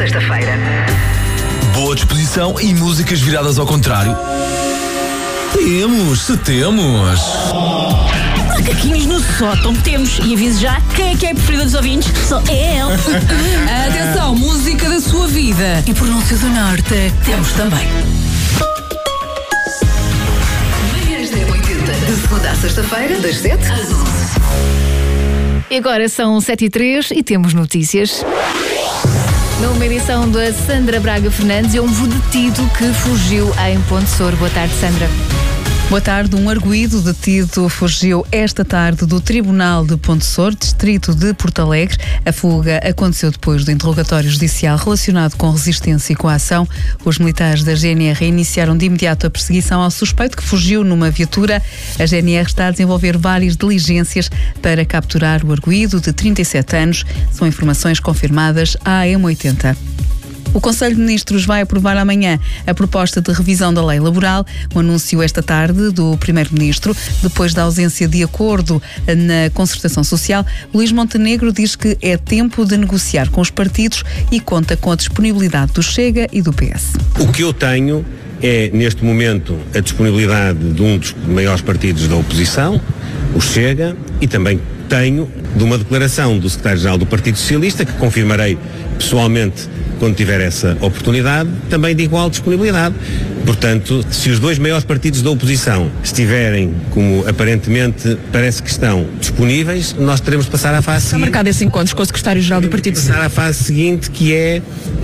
sexta-feira. Boa disposição e músicas viradas ao contrário? Temos. Macaquinhos no sótão temos. E aviso já, quem é a preferida dos ouvintes? Só é ele. Atenção, música da sua vida. E Pronúncio do Norte temos também. Manhãs da 80, de segunda à sexta-feira, das 7 às 11. E agora são 7h03 e temos notícias. Numa edição da Sandra Braga Fernandes, é um detido que fugiu em Ponte Sor. Boa tarde, Sandra. Boa tarde. Um arguido detido fugiu esta tarde do Tribunal de Ponte Sor, distrito de Porto Alegre. A fuga aconteceu depois do interrogatório judicial relacionado com resistência e coação. Os militares da GNR iniciaram de imediato a perseguição ao suspeito que fugiu numa viatura. A GNR está a desenvolver várias diligências para capturar o arguido de 37 anos. São informações confirmadas à M80. O Conselho de Ministros vai aprovar amanhã a proposta de revisão da lei laboral. O anúncio esta tarde do Primeiro-Ministro, depois da ausência de acordo na concertação social. Luís Montenegro diz que é tempo de negociar com os partidos e conta com a disponibilidade do Chega e do PS. O que eu tenho é, neste momento, a disponibilidade de um dos maiores partidos da oposição, o Chega, e também tenho de uma declaração do secretário-geral do Partido Socialista, que confirmarei pessoalmente quando tiver essa oportunidade, também de igual disponibilidade. Portanto, se os dois maiores partidos da oposição estiverem, como aparentemente parece que estão, disponíveis, nós teremos de passar à fase seguinte. Está marcado esse encontro com o secretário-geral do Partido Socialista. Passar à fase seguinte, que é a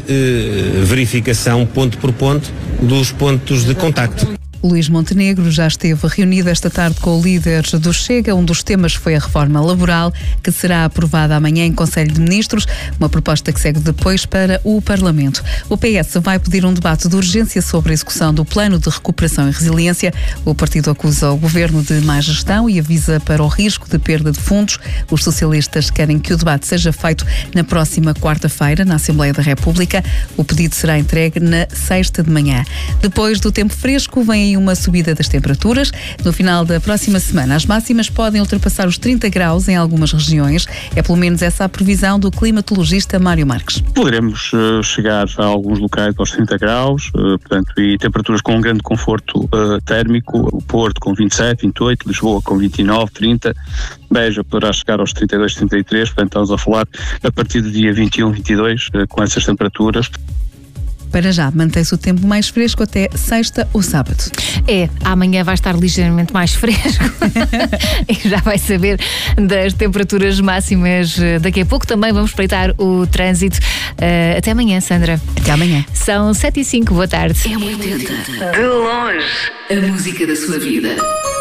de verificação ponto por ponto dos pontos de contacto. Luís Montenegro já esteve reunido esta tarde com o líder do Chega. Um dos temas foi a reforma laboral, que será aprovada amanhã em Conselho de Ministros, uma proposta que segue depois para o Parlamento. O PS vai pedir um debate de urgência sobre a execução do Plano de Recuperação e Resiliência. O partido acusa o governo de má gestão e avisa para o risco de perda de fundos. Os socialistas querem que o debate seja feito na próxima quarta-feira, na Assembleia da República. O pedido será entregue na sexta de manhã. Depois do tempo fresco, vem uma subida das temperaturas. No final da próxima semana, as máximas podem ultrapassar os 30 graus em algumas regiões. É pelo menos essa a previsão do climatologista Mário Marques. Poderemos chegar a alguns locais aos 30 graus, portanto, e temperaturas com um grande conforto térmico. O Porto com 27, 28, Lisboa com 29, 30, Beja poderá chegar aos 32, 33, portanto estamos a falar a partir do dia 21, 22, com essas temperaturas. Para já, mantém-se o tempo mais fresco até sexta ou sábado. Amanhã vai estar ligeiramente mais fresco e já vai saber das temperaturas máximas daqui a pouco. Também vamos espreitar o trânsito. Até amanhã, Sandra. Até amanhã. São 7h05, boa tarde. M80, de longe, a música da sua vida.